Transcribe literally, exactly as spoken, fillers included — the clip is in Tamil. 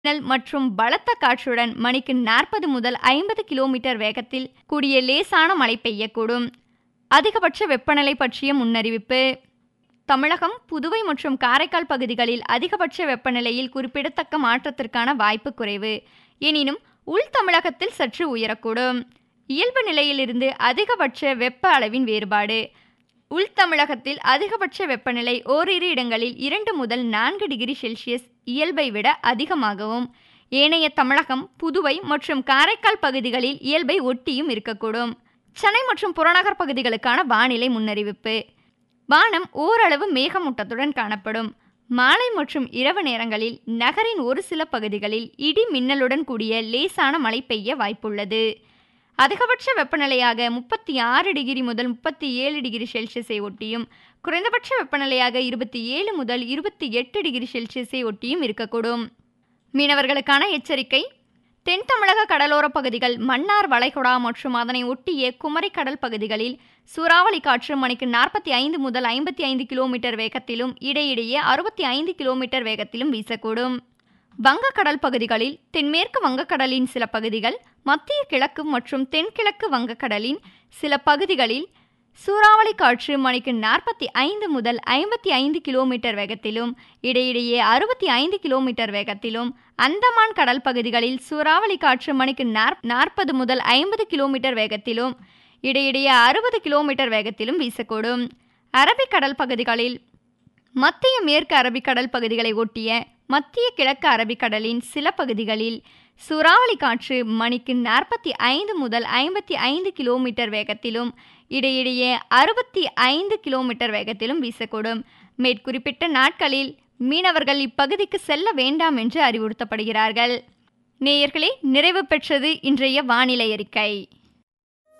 மின்னல் மற்றும் பலத்த காற்றுடன் மணிக்கு நாற்பது முதல் ஐம்பது கிலோமீட்டர் வேகத்தில் கூடிய லேசான மழை பெய்யக்கூடும். அதிகபட்ச வெப்பநிலை பற்றிய முன்னறிவிப்பு. தமிழகம், புதுவை மற்றும் காரைக்கால் பகுதிகளில் அதிகபட்ச வெப்பநிலையில் குறிப்பிடத்தக்க மாற்றத்திற்கான வாய்ப்பு குறைவு. எனினும் உள் தமிழகத்தில் சற்று உயரக்கூடும். இயல்பு நிலையிலிருந்து அதிகபட்ச வெப்ப அளவின் வேறுபாடு. உள் தமிழகத்தில் அதிகபட்ச வெப்பநிலை ஓரிரு இடங்களில் இரண்டு முதல் நான்கு டிகிரி செல்சியஸ் இயல்பை விட அதிகமாகவும், ஏனைய தமிழகம், புதுவை மற்றும் காரைக்கால் பகுதிகளில் இயல்பை ஒட்டியும் இருக்கக்கூடும். சென்னை மற்றும் புறநகர் பகுதிகளுக்கான வானிலை முன்னறிவிப்பு. வானம் ஓரளவு மேகமூட்டத்துடன் காணப்படும். மாலை மற்றும் இரவு நேரங்களில் நகரின் ஒரு சில பகுதிகளில் இடி மின்னலுடன் கூடிய லேசான மழை பெய்ய வாய்ப்புள்ளது. அதிகபட்ச வெப்பநிலையாக முப்பத்தி ஆறு டிகிரி முதல் முப்பத்தி ஏழு டிகிரி செல்சியஸை ஒட்டியும், குறைந்தபட்ச வெப்பநிலையாக இருபத்தி ஏழு முதல் இருபத்தி எட்டு டிகிரி செல்சியஸை ஒட்டியும் இருக்கக்கூடும். மீனவர்களுக்கான எச்சரிக்கை. தென் தமிழக கடலோர பகுதிகள், மன்னார் வளைகுடா மற்றும் அதனை ஒட்டிய குமரி கடல் பகுதிகளில் சூறாவளி காற்று மணிக்கு நாற்பத்தி ஐந்து முதல் ஐம்பத்தி ஐந்து கிலோமீட்டர் வேகத்திலும் இடையிடையே அறுபத்தி ஐந்து கிலோமீட்டர் வேகத்திலும் வீசக்கூடும். வங்கக்கடல் பகுதிகளில் தென்மேற்கு வங்கக்கடலின் சில பகுதிகள், மத்திய கிழக்கு மற்றும் தென்கிழக்கு வங்கக்கடலின் சில பகுதிகளில் சூறாவளி காற்று மணிக்கு நாற்பத்தி ஐந்து முதல் ஐம்பத்தி ஐந்து கிலோமீட்டர் வேகத்திலும் இடையிடையே அறுபத்தி ஐந்து கிலோமீட்டர் வேகத்திலும், அந்தமான் கடல் பகுதிகளில் சூறாவளி காற்று மணிக்கு நாற்பது முதல் ஐம்பது கிலோமீட்டர் வேகத்திலும் இடையிடையே அறுபது கிலோமீட்டர் வேகத்திலும் வீசக்கூடும். அரபிக்கடல் பகுதிகளில் மத்திய மேற்கு அரபிக்கடல் பகுதிகளை ஒட்டிய மத்திய கிழக்கு அரபிக்கடலின் சில பகுதிகளில் சூறாவளி காற்று மணிக்கு நாற்பத்தி ஐந்து முதல் ஐம்பத்தி ஐந்து கிலோமீட்டர் வேகத்திலும் இடையிடையே அறுபத்தி ஐந்து கிலோமீட்டர் வேகத்திலும் வீசக்கூடும். மேற்குறிப்பிட்ட நாட்களில் மீனவர்கள் இப்பகுதிக்கு செல்ல வேண்டாம் என்று அறிவுறுத்தப்படுகிறார்கள். நேயர்களே, நிறைவு பெற்றது இன்றைய வானிலை அறிக்கை.